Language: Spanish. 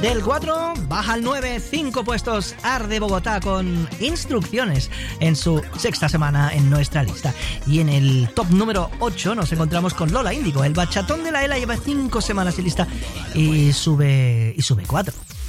Del 4 baja al 9, 5 puestos Arde Bogotá con Instrucciones en su sexta semana en nuestra lista. Y en el top número 8 nos encontramos con Lola Índigo. El bachatón de la ELA lleva 5 semanas en lista y sube 4.